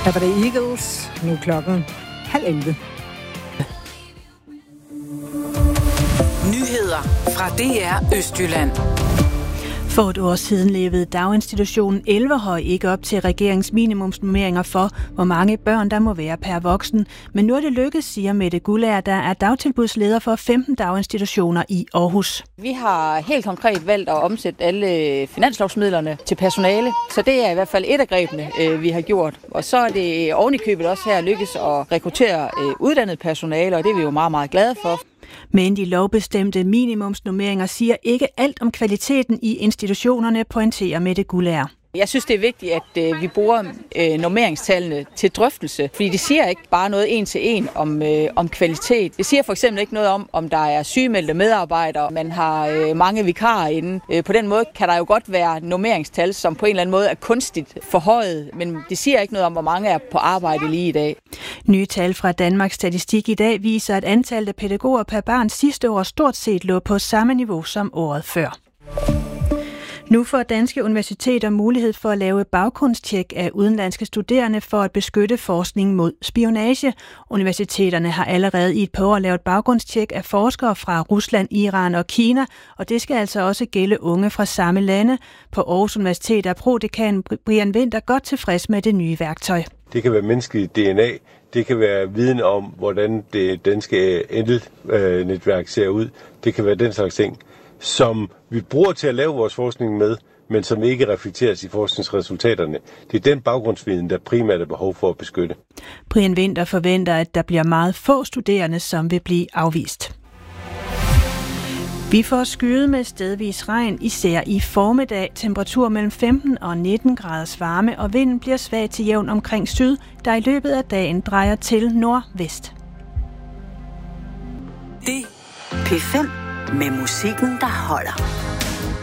Her var det Eagles, nu klokken 10:30. Nyheder fra DR Østjylland. For et år siden levede daginstitutionen Elverhøj ikke op til regeringens minimumsnormeringer for, hvor mange børn der må være per voksen. Men nu er det lykkedes, siger Mette Guldager, der er dagtilbudsleder for 15 daginstitutioner i Aarhus. Vi har helt konkret valgt at omsætte alle finanslovsmidlerne til personale, så det er i hvert fald et af grebene, vi har gjort. Og så er det ovenikøbet også her lykkes at rekruttere uddannet personale, og det er vi jo meget, meget glade for. Men de lovbestemte minimumsnormeringer siger ikke alt om kvaliteten i institutionerne, pointerer Mette Guldager. Jeg synes, det er vigtigt, at vi bruger normeringstallene til drøftelse, fordi det siger ikke bare noget en til en om kvalitet. Det siger for eksempel ikke noget om der er sygemeldte medarbejdere, man har mange vikarer inde. På den måde kan der jo godt være normeringstal, som på en eller anden måde er kunstigt forhøjet, men det siger ikke noget om, hvor mange er på arbejde lige i dag. Nye tal fra Danmarks Statistik i dag viser, at antallet af pædagoger per barn sidste år stort set lå på samme niveau som året før. Nu får danske universiteter mulighed for at lave baggrundstjek af udenlandske studerende for at beskytte forskning mod spionage. Universiteterne har allerede i et par år lavet baggrundstjek af forskere fra Rusland, Iran og Kina, og det skal altså også gælde unge fra samme lande. På Aarhus Universitet er prodekan Brian Winther godt tilfreds med det nye værktøj. Det kan være menneskeligt DNA, det kan være viden om, hvordan det danske netværk ser ud. Det kan være den slags ting, som vi bruger til at lave vores forskning med, men som ikke reflekteres i forskningsresultaterne. Det er den baggrundsviden, der primært er behov for at beskytte. Brian Winther forventer, at der bliver meget få studerende, som vil blive afvist. Vi får skyet med stedvis regn, især i formiddag. Temperatur mellem 15 og 19 graders varme, og vinden bliver svag til jævn omkring syd, der i løbet af dagen drejer til nordvest. Det P5 med musikken, der holder.